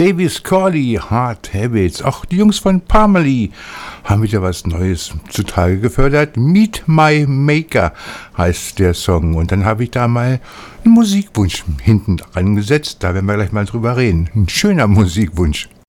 Davis Corley, Hard Habits. Auch die Jungs von Parmalee haben wieder was Neues zutage gefördert. Meet My Maker heißt der Song. Und dann habe ich da mal einen Musikwunsch hinten dran gesetzt. Da werden wir gleich mal drüber reden. Ein schöner Musikwunsch.